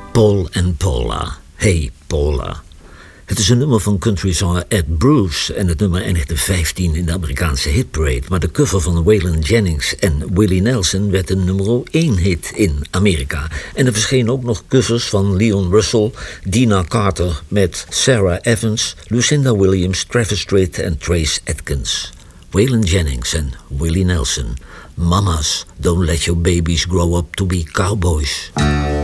Paul en Paula. Hey Paula. Het is een nummer van countryzanger Ed Bruce en het nummer eindigde 15 in de Amerikaanse hitparade. Maar de cover van Waylon Jennings en Willie Nelson werd een nummer 1 hit in Amerika. En er verschenen ook nog covers van Leon Russell, Dina Carter met Sarah Evans, Lucinda Williams, Travis Tritt en Trace Atkins. Waylon Jennings en Willie Nelson. Mamas, don't let your babies grow up to be cowboys.